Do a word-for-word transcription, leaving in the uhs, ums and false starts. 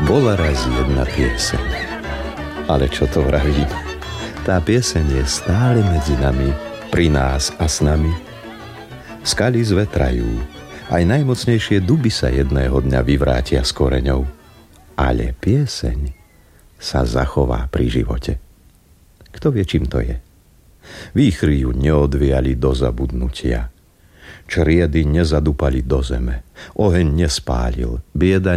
Bola raz jedna pieseň. Ale čo to vravím? Tá pieseň je stále medzi nami, pri nás a s nami. Skaly zvetrajú, aj najmocnejšie duby sa jedného dňa vyvrátia s koreňou. Ale pieseň sa zachová pri živote. Kto vie, čím to je? Výchry ju neodviali do zabudnutia. Čriedy nezadúpali do zeme. Oheň nespálil. Bieda